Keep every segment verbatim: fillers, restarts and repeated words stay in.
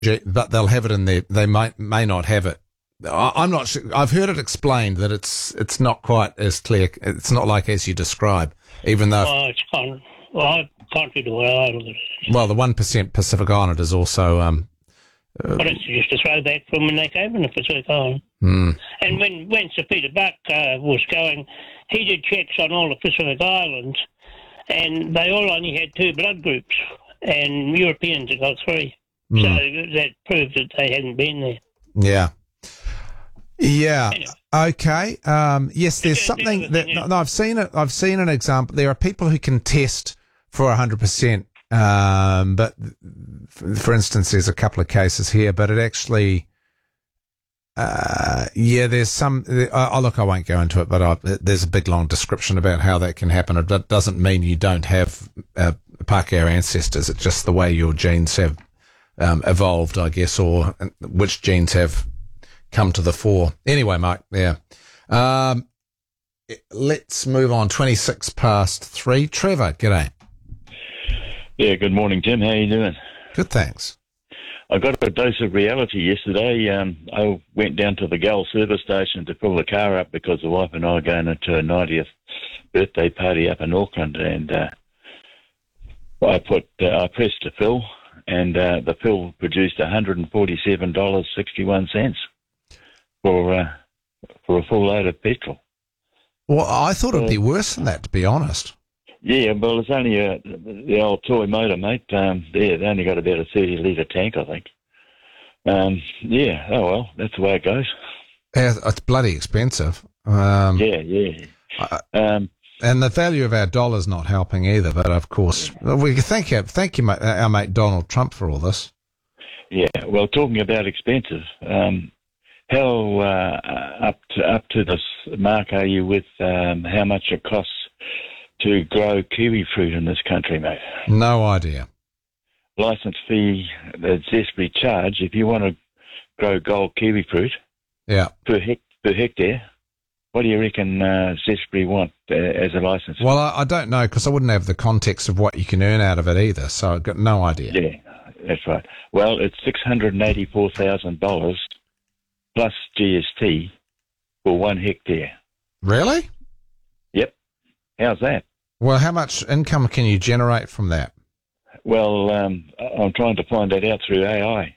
but they'll have it in there. They might may not have it. I, I'm not sure. I've heard it explained that it's it's not quite as clear. It's not like as you describe, even though. Oh, it's con- well, I can't read the way I look at it. Well, the one percent Pacific Islanders also. Um, uh, But it's just a throwback from when they came in the Pacific Island. mm, And when, when Sir Peter Buck uh, was going, he did checks on all the Pacific Islands, and they all only had two blood groups, and Europeans had got three. mm, So that proved that they hadn't been there. yeah. Yeah. Anyway. Okay. Um, yes, there's Okay, something yeah, that yeah. no, no, I've seen it. I've seen an example. There are people who can test for one hundred percent. Um, but f- for instance, there's a couple of cases here, but it actually, uh, yeah, there's some, uh, oh, look, I won't go into it, but I, there's a big long description about how that can happen. It doesn't mean you don't have, uh, Pākehā ancestors. It's just the way your genes have, um, evolved, I guess, or which genes have come to the fore. Anyway, Mike, yeah. Um, let's move on. twenty-six past three. Trevor, g'day. Yeah, good morning, Tim. How you doing? Good, thanks. I got a dose of reality yesterday. Um, I went down to the Gull service station to fill the car up because the wife and I are going into a ninetieth birthday party up in Auckland, and uh, I put uh, I pressed to fill, and uh, the fill produced one hundred forty-seven dollars and sixty-one cents for uh, for a full load of petrol. Well, I thought it'd be worse than that, to be honest. Yeah, well, it's only a, the old toy motor, mate. Um, yeah, they only got about a thirty litre tank, I think. Um, yeah, oh well, that's the way it goes. Yeah, it's bloody expensive. Um, Yeah, yeah. I- Um, and the value of our dollar's not helping either. But of course, we thank you, thank you, mate, our mate Donald Trump, for all this. yeah, well, talking about expensive, um, how uh, up to up to this mark are you with um, how much it costs to grow kiwi fruit in this country, mate? No idea. License fee that Zespri charge if you want to grow gold kiwi fruit Yeah. per hec- per hectare. What do you reckon uh, Zespri want uh, as a license? Well, I, I don't know because I wouldn't have the context of what you can earn out of it either. So I've got no idea. Yeah, that's right. Well, it's six hundred eighty-four thousand dollars plus G S T for one hectare. Really? Yep. How's that? Well, how much income can you generate from that? Well, um, I'm trying to find that out through A I.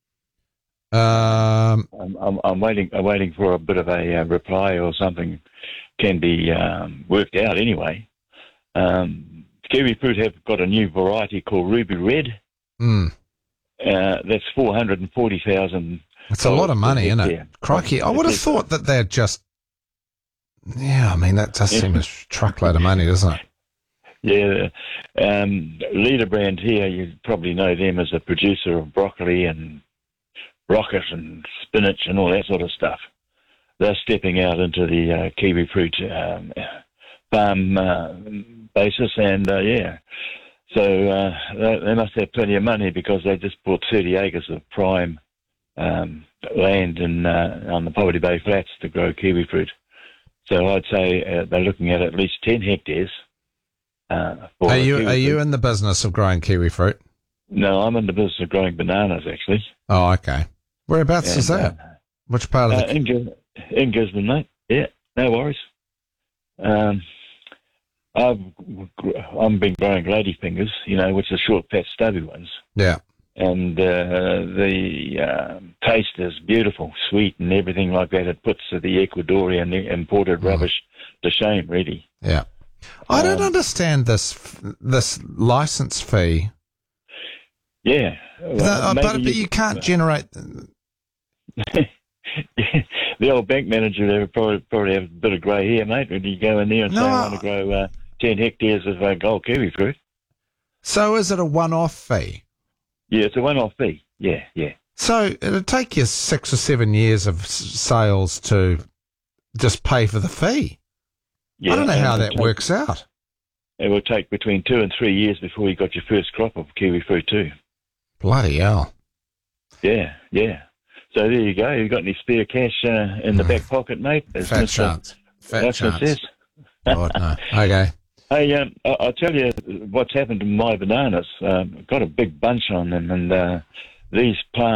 Um, I'm, I'm, I'm waiting. I'm waiting for a bit of a uh, reply or something can be um, worked out. Anyway, um, kiwi fruit have got a new variety called Ruby Red. mm, Uh, that's four hundred and forty thousand. it's a lot of money, isn't it? Crikey! I would have thought that they're just. Yeah, I mean that does seem a truckload of money, doesn't it? Yeah, um, Leader Brand here, you probably know them as a producer of broccoli and rocket and spinach and all that sort of stuff. They're stepping out into the uh, kiwi fruit um, farm uh, basis, and uh, yeah, so uh, they, they must have plenty of money because they just bought thirty acres of prime um, land in uh, on the Poverty Bay Flats to grow kiwi fruit. So I'd say uh, they're looking at at least ten hectares. Uh, for Are you kiwi are you fruit. in the business of growing kiwi fruit? No, I'm in the business of growing bananas, actually. Oh, okay. Whereabouts And, is that? uh, Which part of uh, the? in, Gis- in Gisborne, mate. Yeah, no worries. Um, I've I've been growing ladyfingers, you know, which are short, fat, stubby ones, Yeah. and uh, the um, taste is beautiful, sweet, and everything like that. It puts the Ecuadorian imported Mm. rubbish to shame, really. Yeah. I don't Um, understand this this license fee. Yeah, The- Well, uh, but, maybe but you can't generate. the old bank manager there would probably, probably have a bit of grey hair, mate, when you go in there and No, say, I I- want to grow uh, ten hectares of uh, gold kiwi fruit. So is it a one-off fee? Yeah, it's a one-off fee. Yeah, yeah. So it'll take you six or seven years of s- sales to just pay for the fee. yeah I don't know and how it'll that take- works out. It will take between two and three years before you got your first crop of kiwi fruit too. Bloody hell. Yeah, yeah. So there you go. You got any spare cash uh, in the back pocket, mate? As Fat Mister chance. Fat Russell chance. says. God, no. Okay. Hey, um, I- I'll tell you what's happened to my bananas. Um, I've got a big bunch on them, and uh, these plants